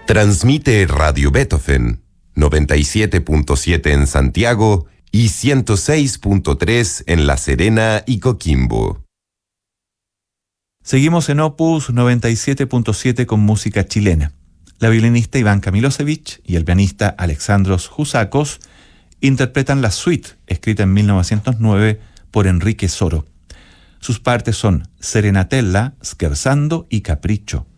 Transmite Radio Beethoven, 97.7 en Santiago y 106.3 en La Serena y Coquimbo. Seguimos en Opus 97.7 con música chilena. La violinista Ivanka Milosevic y el pianista Alexandros Jusakos interpretan la suite, escrita en 1909 por Enrique Soro. Sus partes son Serenatella, Scherzando y Capriccio.